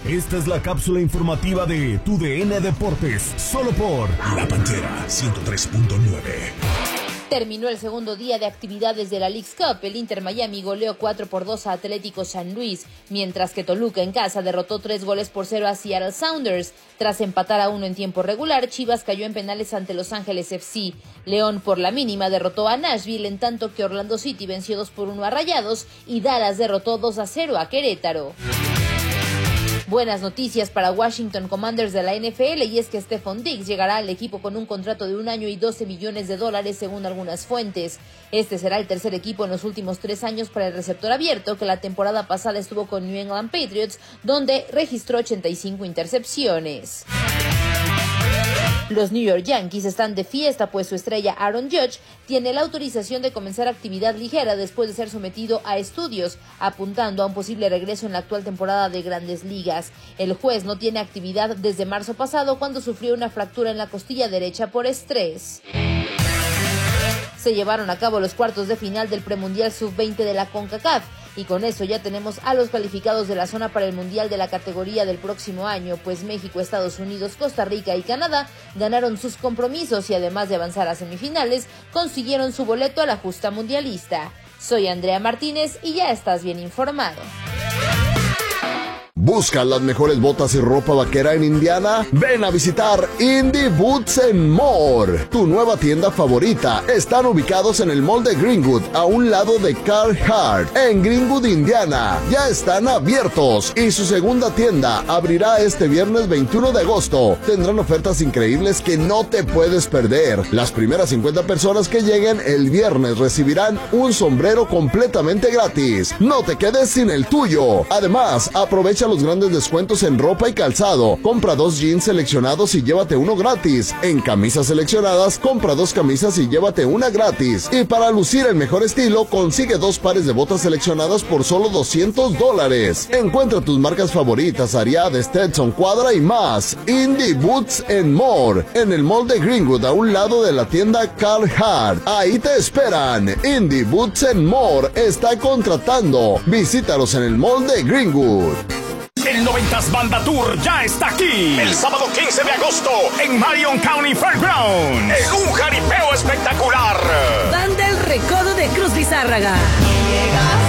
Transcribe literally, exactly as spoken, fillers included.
Esta es la cápsula informativa de Tu D N Deportes, solo por La Pantera ciento tres punto nueve. Terminó el segundo día de actividades de la Leagues Cup. El Inter Miami goleó cuatro por dos a Atlético San Luis, mientras que Toluca en casa derrotó tres goles por cero a Seattle Sounders. Tras empatar a uno en tiempo regular, Chivas cayó en penales ante Los Ángeles F C. León por la mínima derrotó a Nashville, en tanto que Orlando City venció dos por uno a Rayados y Dallas derrotó dos a cero a Querétaro. Buenas noticias para Washington Commanders de la N F L, y es que Stephon Diggs llegará al equipo con un contrato de un año y doce millones de dólares según algunas fuentes. Este será el tercer equipo en los últimos tres años para el receptor abierto, que la temporada pasada estuvo con New England Patriots, donde registró ochenta y cinco intercepciones. Los New York Yankees están de fiesta, pues su estrella Aaron Judge tiene la autorización de comenzar actividad ligera después de ser sometido a estudios, apuntando a un posible regreso en la actual temporada de Grandes Ligas. El juez no tiene actividad desde marzo pasado, cuando sufrió una fractura en la costilla derecha por estrés. Se llevaron a cabo los cuartos de final del premundial sub veinte de la CONCACAF, y con eso ya tenemos a los calificados de la zona para el mundial de la categoría del próximo año, pues México, Estados Unidos, Costa Rica y Canadá ganaron sus compromisos y, además de avanzar a semifinales, consiguieron su boleto a la justa mundialista. Soy Andrea Martínez y ya estás bien informado. ¿Buscas las mejores botas y ropa vaquera en Indiana? Ven a visitar Indie Boots and More, tu nueva tienda favorita. Están ubicados en el mall de Greenwood, a un lado de Carhartt, en Greenwood, Indiana. Ya están abiertos y su segunda tienda abrirá este viernes veintiuno de agosto. Tendrán ofertas increíbles que no te puedes perder. Las primeras cincuenta personas que lleguen el viernes recibirán un sombrero completamente gratis. No te quedes sin el tuyo. Además, aprovecha los grandes descuentos en ropa y calzado. Compra dos jeans seleccionados y llévate uno gratis. En camisas seleccionadas, compra dos camisas y llévate una gratis. Y para lucir el mejor estilo, consigue dos pares de botas seleccionadas por solo doscientos dólares. Encuentra tus marcas favoritas, Ariat, Stetson, Cuadra y más. Indie Boots and More, en el mall de Greenwood, a un lado de la tienda Carhartt. Ahí te esperan. Indie Boots and More está contratando. Visítalos en el mall de Greenwood. El noventas Banda Tour ya está aquí. El sábado quince de agosto en Marion County Fairgrounds. En un jaripeo espectacular. Banda El Recodo de Cruz Lizárraga.